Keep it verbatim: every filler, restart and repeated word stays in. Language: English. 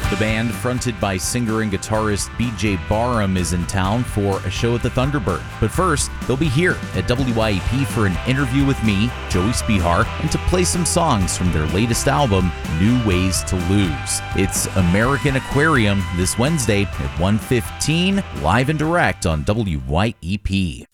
The band, fronted by singer and guitarist B J Barham, is in town for a show at the Thunderbird. But first, they'll be here at W Y E P for an interview with me, Joey Spihar, and to play some songs from their latest album, New Ways to Lose. It's American Aquarium this Wednesday at one fifteen, live and direct on W Y E P.